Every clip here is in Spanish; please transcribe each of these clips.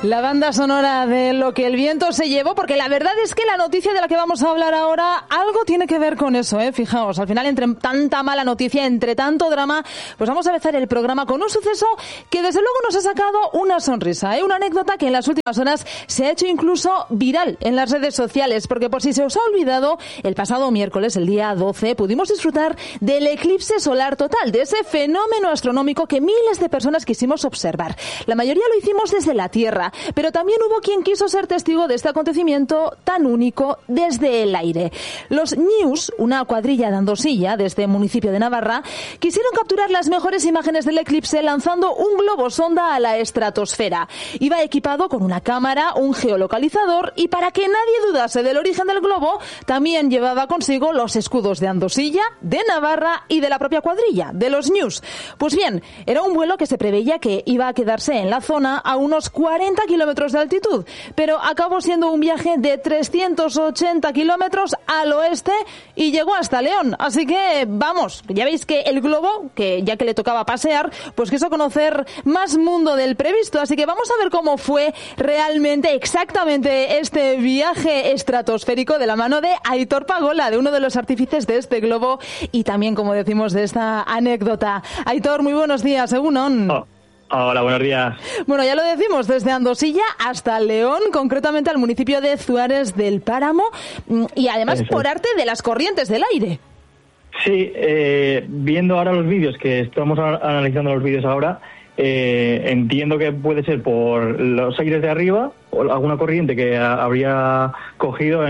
La banda sonora de Lo que el viento se llevó, porque la verdad es que la noticia de la que vamos a hablar ahora algo tiene que ver con eso, Fijaos, al final entre tanta mala noticia, entre tanto drama, pues vamos a empezar el programa con un suceso que desde luego nos ha sacado una sonrisa, una anécdota que en las últimas horas se ha hecho incluso viral en las redes sociales, porque por si se os ha olvidado, el pasado miércoles, el día 12, pudimos disfrutar del eclipse solar total, de ese fenómeno astronómico que miles de personas quisimos observar. La mayoría lo hicimos desde la Tierra, pero también hubo quien quiso ser testigo de este acontecimiento tan único desde el aire. Los News, una cuadrilla de Andosilla, de este municipio de Navarra, quisieron capturar las mejores imágenes del eclipse lanzando un globo sonda a la estratosfera. Iba equipado con una cámara, un geolocalizador y para que nadie dudase del origen del globo, también llevaba consigo los escudos de Andosilla, de Navarra y de la propia cuadrilla, de los News. Pues bien, era un vuelo que se preveía que iba a quedarse en la zona a unos 40 kilómetros de altitud, pero acabó siendo un viaje de 380 kilómetros al oeste y llegó hasta León. Así que, vamos, ya veis que el globo, que ya que le tocaba pasear, pues quiso conocer más mundo del previsto. Así que vamos a ver cómo fue realmente, exactamente, este viaje estratosférico de la mano de Aitor Pagola, de uno de los artífices de este globo y también, como decimos, de esta anécdota. Aitor, muy buenos días, Egunon. Hola, buenos días. Bueno, ya lo decimos, desde Andosilla hasta León, concretamente al municipio de Zuares del Páramo, y además por arte de las corrientes del aire. Sí, viendo ahora los vídeos, que estamos analizando los vídeos ahora, entiendo que puede ser por los aires de arriba, o alguna corriente que habría cogido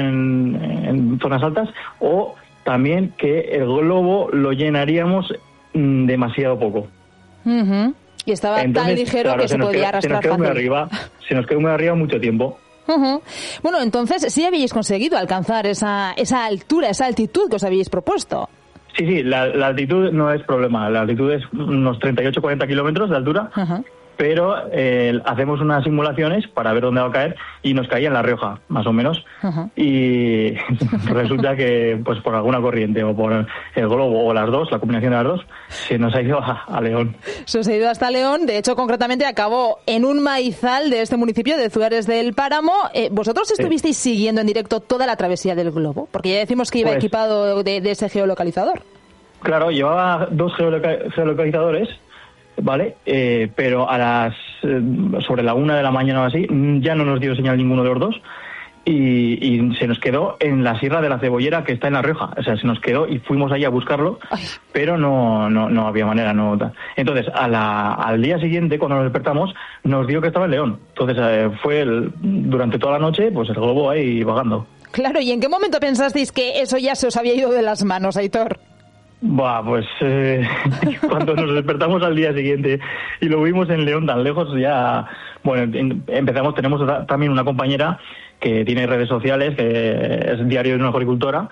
en zonas altas, o también que el globo lo llenaríamos demasiado poco. Uh-huh. Y estaba tan ligero, claro, que se podía arrastrar fácil. Se nos quedó muy arriba mucho tiempo. Uh-huh. Bueno, entonces sí habéis conseguido alcanzar esa altura, esa altitud que os habéis propuesto. Sí, la altitud no es problema. La altitud es unos 38-40 kilómetros de altura. Uh-huh. Pero hacemos unas simulaciones para ver dónde va a caer y nos caía en La Rioja, más o menos. Uh-huh. Y resulta que pues por alguna corriente o por el globo o las dos, la combinación de las dos, se nos ha ido a León. Se os ha ido hasta León. De hecho, concretamente acabó en un maizal de este municipio de Zuares del Páramo. ¿Vosotros estuvisteis siguiendo en directo toda la travesía del globo? Porque ya decimos que iba equipado de ese geolocalizador. Claro, llevaba dos geolocalizadores. Vale, pero sobre la 1 de la mañana o así ya no nos dio señal ninguno de los dos y se nos quedó en la Sierra de la Cebollera, que está en La Rioja. O sea, se nos quedó y fuimos allí a buscarlo. Ay. Pero no había manera. Entonces, al día siguiente, cuando nos despertamos, nos dio que estaba en León. Entonces, durante toda la noche, pues el globo ahí vagando. Claro, ¿y en qué momento pensasteis que eso ya se os había ido de las manos, Aitor? Pues cuando nos despertamos al día siguiente y lo vimos en León tan lejos, ya, bueno, tenemos también una compañera que tiene redes sociales, que es diario de una agricultora,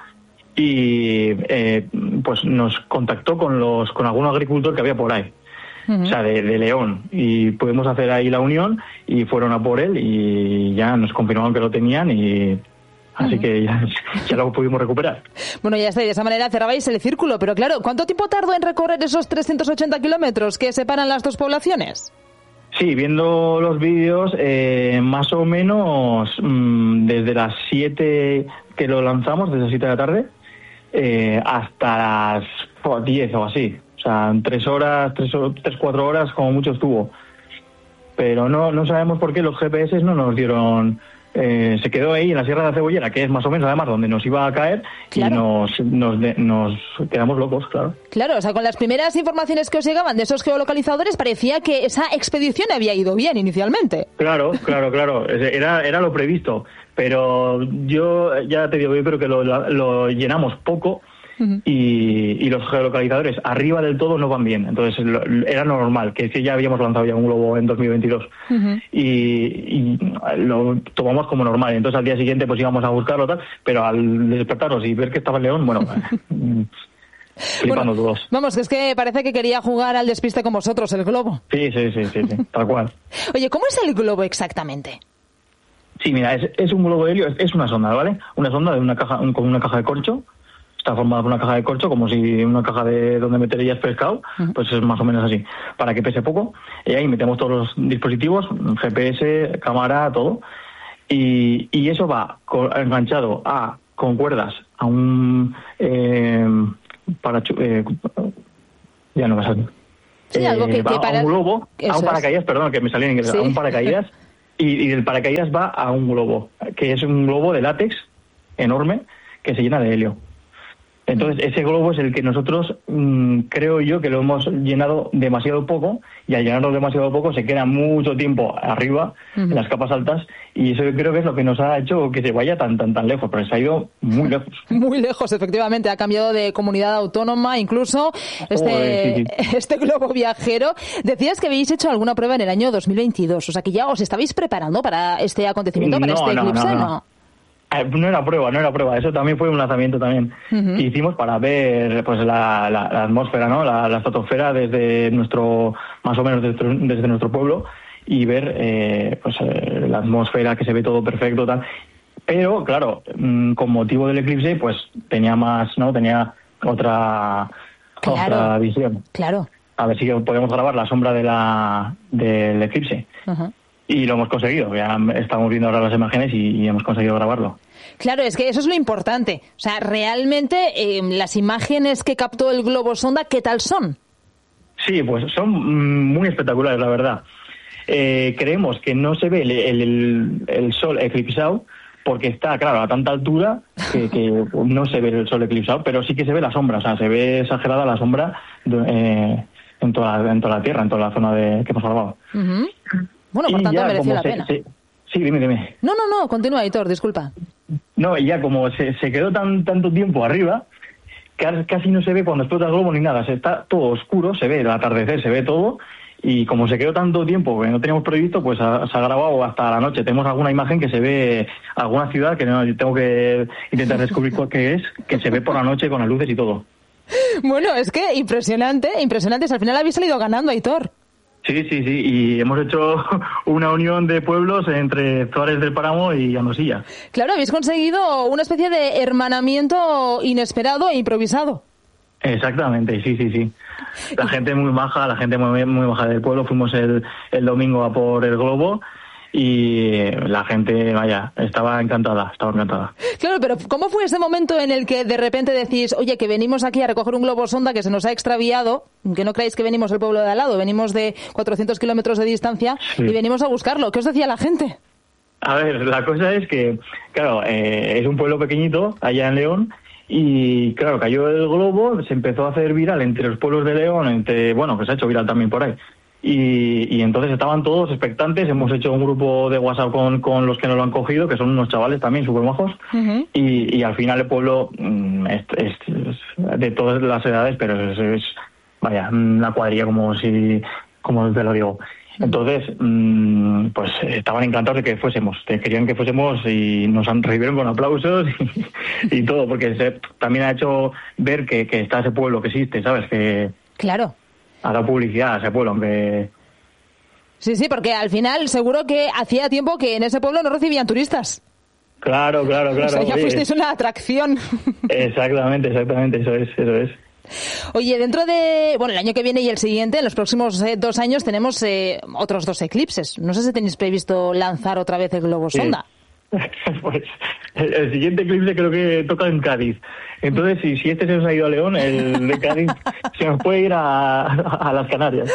y pues nos contactó con algún agricultor que había por ahí. Uh-huh. O sea, de León, y pudimos hacer ahí la unión y fueron a por él y ya nos confirmaron que lo tenían y... Así que ya lo pudimos recuperar. Bueno, ya está, y de esa manera cerrabais el círculo. Pero claro, ¿cuánto tiempo tardó en recorrer esos 380 kilómetros que separan las dos poblaciones? Sí, viendo los vídeos, más o menos desde las 7 que lo lanzamos, desde las 7 de la tarde, hasta las 10 o así. O sea, 3-4 horas como mucho estuvo. Pero no sabemos por qué los GPS no nos dieron... se quedó ahí en la Sierra de la Cebollera, que es más o menos además donde nos iba a caer, claro. Y nos quedamos locos, claro. Claro, o sea, con las primeras informaciones que os llegaban de esos geolocalizadores parecía que esa expedición había ido bien inicialmente. Claro. Era lo previsto, pero yo ya te digo, yo creo que lo llenamos poco. Uh-huh. Y los geolocalizadores arriba del todo no van bien, entonces era normal, que ya habíamos lanzado ya un globo en 2022. Uh-huh. y lo tomamos como normal, entonces al día siguiente pues íbamos a buscarlo tal, pero al despertarnos y ver que estaba en León, bueno, flipando todos. Vamos, que es que parece que quería jugar al despiste con vosotros el globo. Sí, tal cual. Oye, ¿cómo es el globo exactamente? Sí, mira, es un globo de helio, es una sonda, ¿vale? Una sonda de una caja, con una caja de corcho. está formada por una caja de corcho, como si una caja de donde meterías pescado, pues es más o menos así, para que pese poco. Y ahí metemos todos los dispositivos, GPS, cámara, todo. Y eso va enganchado con cuerdas a un ya no me sale. Sí, algo que a un globo, a un paracaídas, perdón, que me salía en inglés, a un paracaídas, y el paracaídas va a un globo, que es un globo de látex enorme que se llena de helio. Entonces, ese globo es el que nosotros, creo yo, que lo hemos llenado demasiado poco, y al llenarlo demasiado poco se queda mucho tiempo arriba, en las capas altas, y eso yo creo que es lo que nos ha hecho que se vaya tan lejos, pero se ha ido muy lejos. Muy lejos, efectivamente, ha cambiado de comunidad autónoma, incluso este globo viajero. Decías que habéis hecho alguna prueba en el año 2022, o sea que ya os estabais preparando para este acontecimiento, para este eclipse, ¿no? No era prueba, eso también fue un lanzamiento también que hicimos para ver pues la atmósfera, ¿no? La estratosfera desde más o menos desde nuestro pueblo, y ver la atmósfera, que se ve todo perfecto, tal. Pero claro, con motivo del eclipse pues tenía otra visión. Claro. A ver si podemos grabar la sombra del eclipse. Y lo hemos conseguido. Ya estamos viendo ahora las imágenes y hemos conseguido grabarlo. Claro, es que eso es lo importante. O sea, realmente las imágenes que captó el globo sonda, ¿qué tal son? Sí, pues son muy espectaculares, la verdad. Creemos que no se ve el sol eclipsado porque está, claro, a tanta altura que no se ve el sol eclipsado, pero sí que se ve la sombra. O sea, se ve exagerada la sombra en toda la Tierra, en toda la zona que hemos grabado. Bueno, por tanto, mereció la pena. Sí, dime. No, continúa, Aitor, disculpa. No, y ya como se quedó tanto tiempo arriba, casi no se ve cuando explota el globo ni nada. Está todo oscuro, se ve el atardecer, se ve todo, y como se quedó tanto tiempo que no teníamos previsto, pues se ha grabado hasta la noche. Tenemos alguna imagen que se ve, alguna ciudad que no, tengo que intentar descubrir qué es, que se ve por la noche con las luces y todo. Bueno, es que impresionante. Al final habéis salido ganando, Aitor. Sí, y hemos hecho una unión de pueblos entre Zuárez del Páramo y Andosilla. Claro, habéis conseguido una especie de hermanamiento inesperado e improvisado. Exactamente, sí. La gente muy maja, muy maja del pueblo. Fuimos el domingo a por el globo y la gente, estaba encantada. Claro, pero ¿cómo fue ese momento en el que de repente decís, oye, que venimos aquí a recoger un globo sonda que se nos ha extraviado, que no creáis que venimos del pueblo de al lado, venimos de 400 kilómetros de distancia y venimos a buscarlo? ¿Qué os decía la gente? A ver, la cosa es que, claro, es un pueblo pequeñito allá en León. Y claro, cayó el globo, se empezó a hacer viral entre los pueblos de León, que se ha hecho viral también por ahí. Y entonces estaban todos expectantes. Hemos hecho un grupo de WhatsApp con los que nos lo han cogido, que son unos chavales también súper majos. Y al final el pueblo es de todas las edades, pero es una cuadrilla como te lo digo. Entonces, pues estaban encantados de que fuésemos, querían que fuésemos y nos recibieron con aplausos y todo, porque también ha hecho ver que está ese pueblo que existe, ¿sabes? Que claro. Ha dado publicidad a ese pueblo, aunque... Sí, porque al final seguro que hacía tiempo que en ese pueblo no recibían turistas. Claro. O sea, ya fuisteis una atracción. Exactamente, eso es. Oye, dentro de, el año que viene y el siguiente, en los próximos 2 años tenemos otros 2 eclipses. No sé si tenéis previsto lanzar otra vez el globo sonda. Pues el siguiente eclipse creo que toca en Cádiz. Entonces, si este se nos ha ido a León, el de Cádiz se nos puede ir a las Canarias.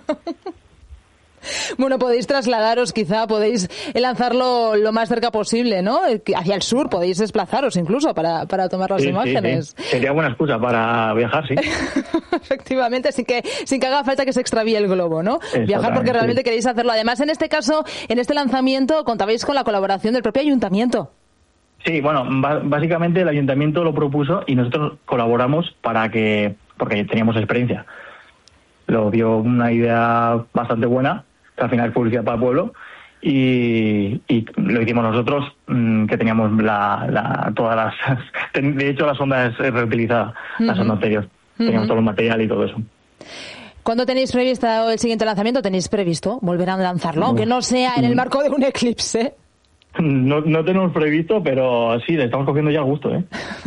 Bueno, podéis trasladaros, quizá podéis lanzarlo lo más cerca posible, ¿no? Hacia el sur podéis desplazaros incluso para tomar las imágenes. Sí. Sería buena excusa para viajar, sí. Efectivamente, sin que haga falta que se extravíe el globo, ¿no? Viajar porque realmente queréis hacerlo. Además, en este caso, en este lanzamiento, contabais con la colaboración del propio ayuntamiento. Sí, básicamente el ayuntamiento lo propuso y nosotros colaboramos porque teníamos experiencia. Lo vio una idea bastante buena, que al final es publicidad para el pueblo, y lo hicimos nosotros, que teníamos todas las... De hecho, la sonda es reutilizada, la sonda anterior. Teníamos todo el material y todo eso. ¿Cuándo tenéis previsto el siguiente lanzamiento? ¿Tenéis previsto volver a lanzarlo, aunque no sea en el marco de un eclipse? No tenemos previsto, pero sí, le estamos cogiendo ya el gusto, ¿eh?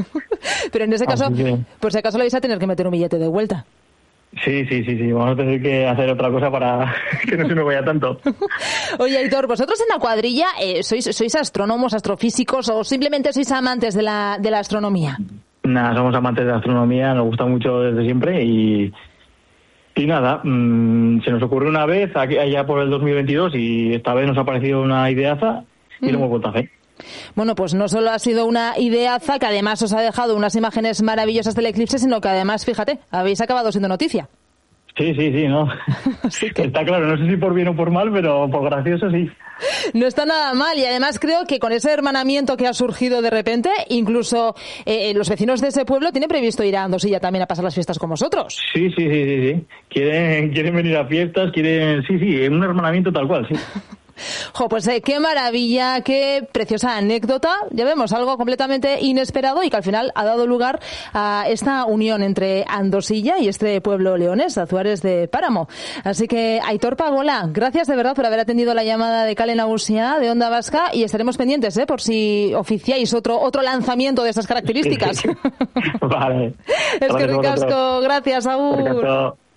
Pero en ese caso, que... por si acaso le vais a tener que meter un billete de vuelta. Sí. Vamos a tener que hacer otra cosa para que no se nos vaya tanto. Oye, Aitor, ¿vosotros en la cuadrilla sois astrónomos, astrofísicos o simplemente sois amantes de la astronomía? Nada, somos amantes de la astronomía, nos gusta mucho desde siempre y nada, se nos ocurrió una vez, allá por el 2022, y esta vez nos ha parecido una ideaza y lo hemos vuelto a hacer. Bueno, pues no solo ha sido una ideaza, que además os ha dejado unas imágenes maravillosas del eclipse, sino que además, fíjate, habéis acabado siendo noticia. Sí, ¿no? Así que... Está claro, no sé si por bien o por mal, pero por gracioso sí. No está nada mal, y además creo que con ese hermanamiento que ha surgido de repente, incluso los vecinos de ese pueblo tienen previsto ir a Andosilla también a pasar las fiestas con vosotros. Sí. Quieren venir a fiestas, un hermanamiento tal cual, sí. Jo, pues qué maravilla, qué preciosa anécdota. Ya vemos, algo completamente inesperado y que al final ha dado lugar a esta unión entre Andosilla y este pueblo leonés, Azuares de Páramo. Así que, Aitor Pagola, gracias de verdad por haber atendido la llamada de Kale Nagusia de Onda Vasca, y estaremos pendientes por si oficiáis otro lanzamiento de esas características. Vale. Es que ricasco, gracias, agur.